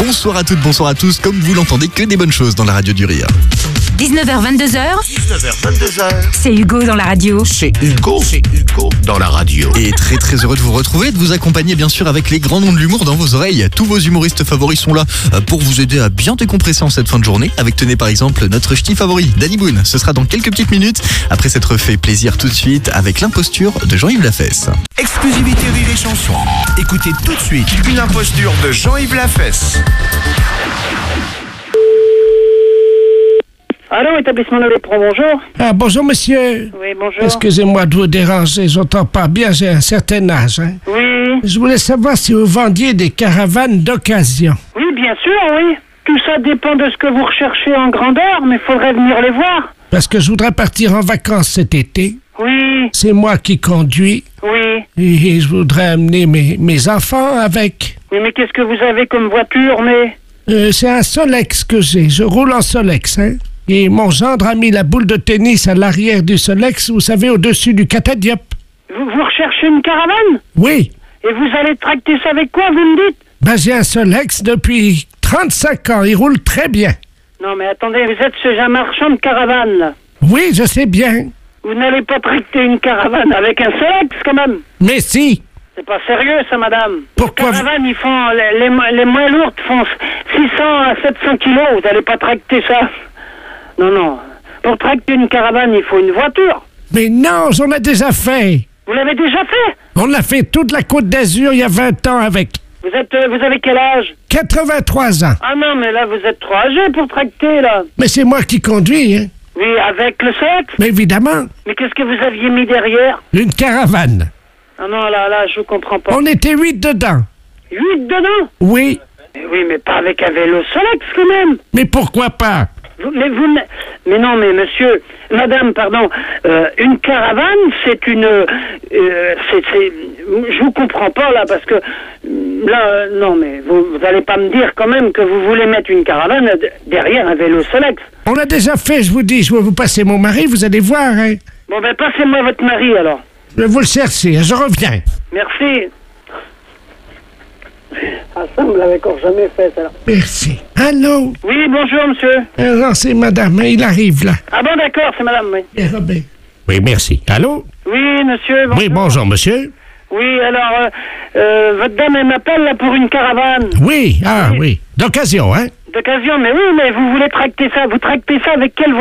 Bonsoir à toutes, bonsoir à tous. Comme vous l'entendez, que des bonnes choses dans la radio du rire. 19h22h, c'est Hugo dans la radio. C'est Hugo dans la radio. Et très heureux de vous retrouver, de vous accompagner bien sûr avec les grands noms de l'humour dans vos oreilles. Tous vos humoristes favoris sont là pour vous aider à bien décompresser en cette fin de journée. Avec, tenez par exemple, notre ch'ti favori, Danny Boone. Ce sera dans quelques petites minutes, après s'être fait plaisir tout de suite avec l'imposture de Jean-Yves Lafesse. Exclusivité Rire et Chanson. Écoutez tout de suite une imposture de Jean-Yves Lafesse. Allô, établissement de l'Éperon, bonjour. Ah, bonjour monsieur. Oui, bonjour. Excusez-moi de vous déranger, j'entends pas bien, j'ai un certain âge. Hein. Oui. Je voulais savoir si vous vendiez des caravanes d'occasion. Oui, bien sûr, oui. Tout ça dépend de ce que vous recherchez en grandeur, mais il faudrait venir les voir. Parce que je voudrais partir en vacances cet été. Oui, C'est moi qui conduis oui. et je voudrais amener mes enfants avec. Oui, mais qu'est-ce que vous avez comme voiture, mais... C'est un Solex que j'ai, je roule en Solex, hein. Et mon gendre a mis la boule de tennis à l'arrière du Solex, vous savez, au-dessus du catadiop. Vous recherchez une caravane? Oui, Et vous allez tracter ça avec quoi, vous me dites? j'ai un Solex depuis 35 ans, il roule très bien. Non, mais attendez, vous êtes chez un marchand de caravane, là. Oui, je sais bien. Vous n'allez pas tracter une caravane avec un Solex, quand même. Mais si. C'est pas sérieux, ça, madame. Pourquoi Les caravanes, ils font... Les moins lourdes font 600 à 700 kilos. Vous n'allez pas tracter ça. Non. Pour tracter une caravane, il faut une voiture. Mais non, j'en ai déjà fait. Vous l'avez déjà fait? On a fait toute la Côte d'Azur il y a 20 ans avec Vous avez quel âge? 83 ans. Ah non, mais là, vous êtes trop âgé pour tracter, là. Mais c'est moi qui conduis, hein. Oui, avec le Solex. Mais évidemment, Mais qu'est-ce que vous aviez mis derrière? une caravane. Ah non, là, je vous comprends pas. On était 8 dedans. 8 dedans? Oui, Oui, mais pas avec un vélo Solex, quand même. mais pourquoi pas? Mais non, mais monsieur, madame, pardon, une caravane, c'est une, je vous comprends pas là, parce que là, non, mais vous allez pas me dire quand même que vous voulez mettre une caravane derrière un vélo Solex. On l'a déjà fait, je vous dis. Je vais vous passer mon mari, vous allez voir, hein. Bon, ben passez-moi votre mari alors. Je vais vous le chercher, je reviens. Merci. Ah, ça me l'avait encore jamais fait, ça. Merci. Allô? Oui, bonjour, monsieur. Non, c'est madame, hein, il arrive là. Ah bon, d'accord, c'est madame, oui. Et Robin. Oui, merci. Allô? Oui, monsieur, bonjour. Oui, bonjour, monsieur. Oui, alors, votre dame, elle m'appelle là pour une caravane. Oui, oui. D'occasion, hein? D'occasion, mais oui, mais vous voulez tracter ça. Vous tractez ça avec quelle